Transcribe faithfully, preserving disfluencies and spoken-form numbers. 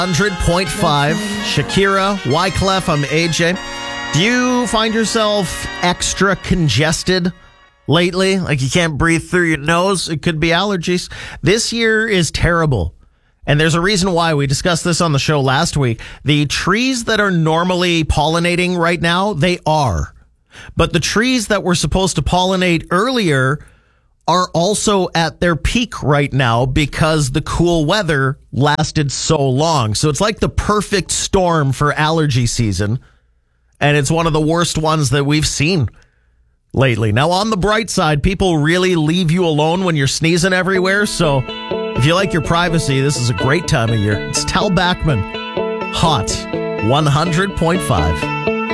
one hundred point five. Shakira, Wyclef, I'm A J. Do you find yourself extra congested lately? Like you can't breathe through your nose? It could be allergies. This year is terrible. And there's a reason why. We discussed this on the show last week. The trees that are normally pollinating right now, they are. But the trees that were supposed to pollinate earlier are also at their peak right now because the cool weather lasted so long. So it's like the perfect storm for allergy season. And it's one of the worst ones that we've seen lately. Now, on the bright side, people really leave you alone when you're sneezing everywhere. So if you like your privacy, this is a great time of year. It's Tal Bachman. Hot one hundred point five.